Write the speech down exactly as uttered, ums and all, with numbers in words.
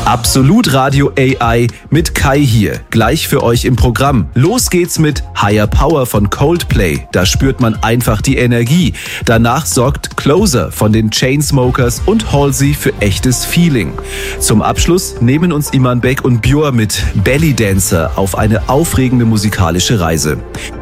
Absolut Radio A I mit Kai hier, gleich für euch im Programm. Los geht's mit Higher Power von Coldplay, da spürt man einfach die Energie. Danach sorgt Closer von den Chainsmokers und Halsey für echtes Feeling. Zum Abschluss nehmen uns Iman Beck und Björn mit Belly Dancer auf eine aufregende musikalische Reise.